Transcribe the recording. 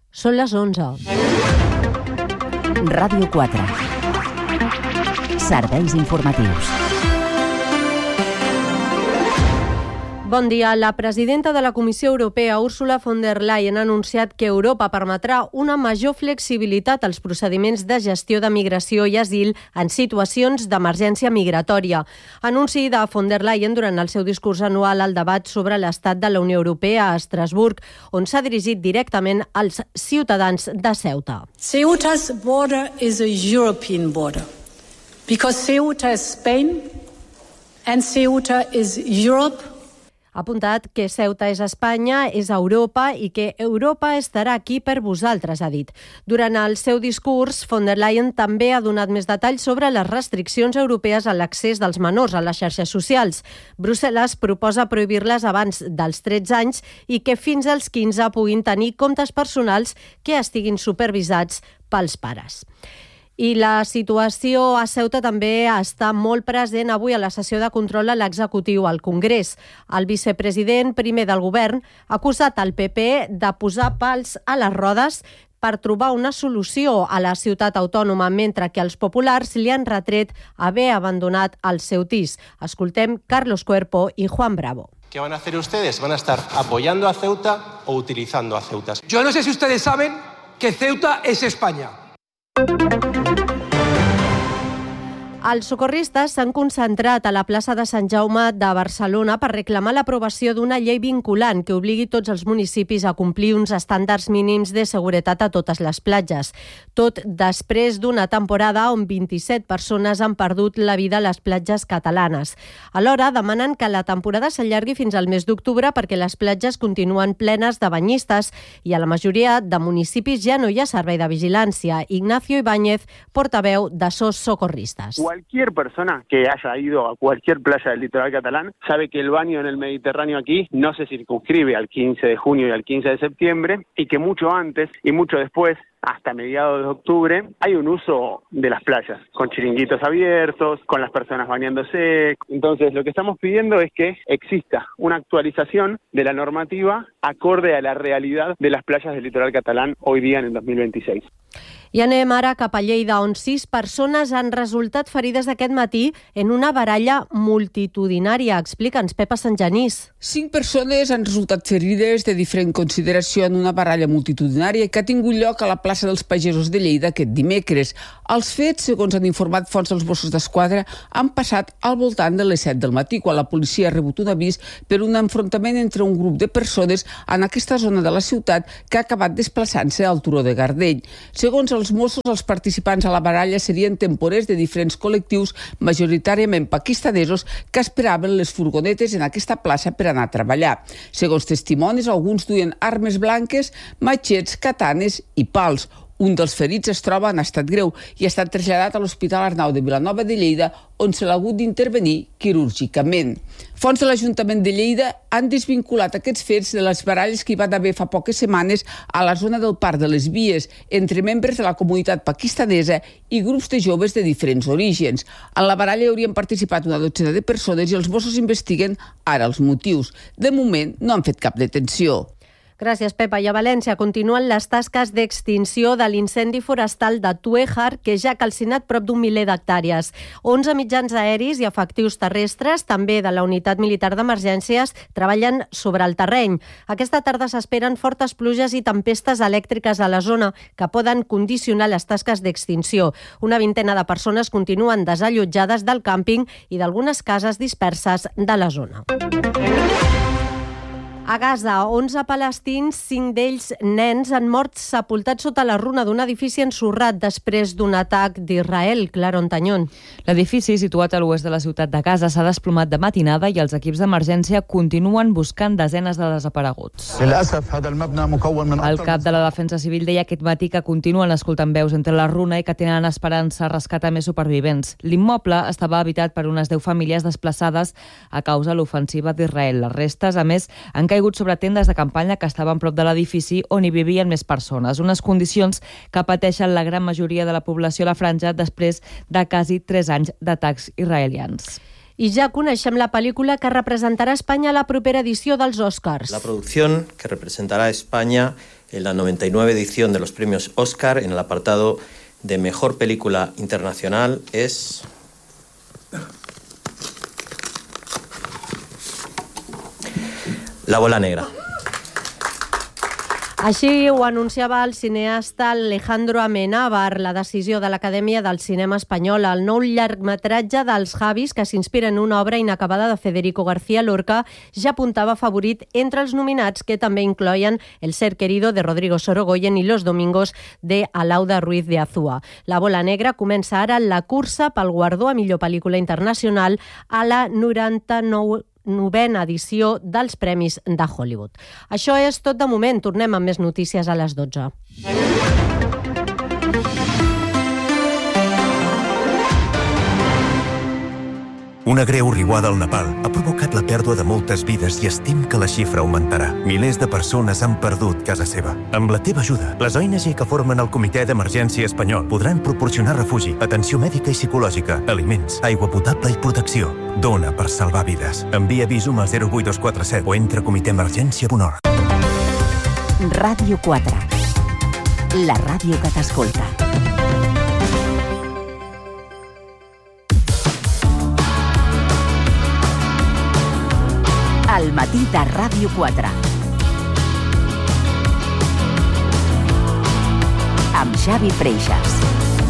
Són les 11. Ràdio 4. Serveis informatius. Bon dia. La presidenta de la Comissió Europea, Ursula von der Leyen, ha anunciat que Europa permetrà una major flexibilitat als procediments de gestió de migració i asil en situacions d'emergència migratòria. Anunci de von der Leyen durant el seu discurs anual al debat sobre l'estat de la Unió Europea a Estrasburg, on s'ha dirigit directament als ciutadans de Ceuta. Ceuta's border is a European border, because Ceuta is Spain and Ceuta is Europe. Ha apuntat que Ceuta és Espanya, és Europa i que Europa estarà aquí per vosaltres, ha dit. Durant el seu discurs, von der Leyen també ha donat més detalls sobre les restriccions europees a l'accés dels menors a les xarxes socials. Brussel·les proposa prohibir-les abans dels 13 anys i que fins als 15 puguin tenir comptes personals que estiguin supervisats pels pares. I la situació a Ceuta també està molt present avui a la sessió de control a l'executiu al Congrés. El vicepresident primer del govern ha acusat el PP de posar pals a les rodes per trobar una solució a la ciutat autònoma, mentre que els populars li han retret haver abandonat el Ceutis. Escoltem Carlos Cuerpo i Juan Bravo. ¿Qué van a hacer ustedes? ¿Van a estar apoyando a Ceuta o utilizando a Ceuta? Yo no sé si ustedes saben que Ceuta es España. Els socorristes s'han concentrat a la plaça de Sant Jaume de Barcelona per reclamar l'aprovació d'una llei vinculant que obligui tots els municipis a complir uns estàndards mínims de seguretat a totes les platges. Tot després d'una temporada on 27 persones han perdut la vida a les platges catalanes. Alhora, demanen que la temporada s'allargui fins al mes d'octubre perquè les platges continuen plenes de banyistes i a la majoria de municipis ja no hi ha servei de vigilància. Ignacio Ibáñez, portaveu de SOS Socorristas. Cualquier persona que haya ido a cualquier playa del litoral catalán sabe que el baño en el Mediterráneo aquí no se circunscribe al 15 de junio y al 15 de septiembre y que mucho antes y mucho después, hasta mediados de octubre, hay un uso de las playas, con chiringuitos abiertos, con las personas bañándose. Entonces, lo que estamos pidiendo es que exista una actualización de la normativa acorde a la realidad de las playas del litoral catalán hoy día en el 2026. I anem ara cap a Lleida, on 6 persones han resultat ferides aquest matí en una baralla multitudinària. Explica'ns, Pepa Santgenís. 5 persones han resultat ferides de diferent consideració en una baralla multitudinària que ha tingut lloc a la plaça dels Pagesos de Lleida aquest dimecres. Els fets, segons han informat fonts dels Mossos d'Esquadra, han passat al voltant de les 7 del matí, quan la policia ha rebut un avís per un enfrontament entre un grup de persones en aquesta zona de la ciutat que ha acabat desplaçant-se al turó de Gardell. Segons els Mossos, els participants a la baralla serien temporers de diferents col·lectius, majoritàriament pakistanesos, que esperaven les furgonetes en aquesta plaça per anar a treballar. Segons testimonis, alguns duien armes blanques, matxets, katanes i pals. Un dels ferits es troba en estat greu i ha estat traslladat a l'Hospital Arnau de Vilanova de Lleida, on se l'ha hagut d'intervenir quirúrgicament. Fonts de l'Ajuntament de Lleida han desvinculat aquests fets de les baralles que hi va haver fa poques setmanes a la zona del Parc de les Vies, entre membres de la comunitat pakistanesa i grups de joves de diferents orígens. En la baralla haurien participat una dotzena de persones i els Mossos investiguen ara els motius. De moment no han fet cap detenció. Gràcies, Pepa. I a València continuen les tasques d'extinció de l'incendi forestal de Tuéjar, que ja ha calcinat prop d'un miler d'hectàrees. 11 mitjans aeris i efectius terrestres, també de la Unitat Militar d'Emergències, treballen sobre el terreny. Aquesta tarda s'esperen fortes pluges i tempestes elèctriques a la zona que poden condicionar les tasques d'extinció. Una vintena de persones continuen desallotjades del càmping i d'algunes cases disperses de la zona. A Gaza, 11 palestins, 5 d'ells nens, han mort sepultats sota la runa d'un edifici ensorrat després d'un atac d'Israel. Clara Ontañón. L'edifici, situat a l'oest de la ciutat de Gaza, s'ha desplomat de matinada i els equips d'emergència continuen buscant desenes de desapareguts. El cap de la Defensa Civil deia aquest matí que continuen escoltant veus entre la runa i que tenen esperança rescatar més supervivents. L'immoble estava habitat per unes 10 famílies desplaçades a causa de l'ofensiva d'Israel. Les restes, a més, han caigut sobre tendes de campanya que estaven prop de l'edifici on hi vivien més persones, unes condicions que pateixen la gran majoria de la població a la franja després de quasi 3 anys d'atacs israelians. I ja coneixem la pel·lícula que representarà Espanya a la propera edició dels Oscars. La producción que representará a España en la 99 edición de los premios Oscar en el apartado de Mejor Película Internacional es... La bola negra. Així ho anunciava el cineasta Alejandro Amenábar, la decisió de l'Acadèmia del Cinema Espanyol. El nou llargmetratge dels Javis, que s'inspira en una obra inacabada de Federico García Lorca, ja apuntava favorit entre els nominats, que també incloien El ser querido de Rodrigo Sorogoyen i Los domingos de Alauda Ruiz de Azúa. La bola negra comença ara la cursa pel guardó a millor pel·lícula internacional a la 99a edició dels Premis de Hollywood. Això és tot de moment. Tornem amb més notícies a les 12. Una greu riuada al Nepal ha provocat la pèrdua de moltes vides i estim que la xifra augmentarà. Milers de persones han perdut casa seva. Amb la teva ajuda, les ONG que formen el Comitè d'Emergència Espanyol podran proporcionar refugi, atenció mèdica i psicològica, aliments, aigua potable i protecció. Dona per salvar vides. Envia Visum al 08247 o entra a comitéemergència.org. Ràdio 4. La ràdio que t'escolta. Al matí de Ràdio 4. Amb Xavi Freixas.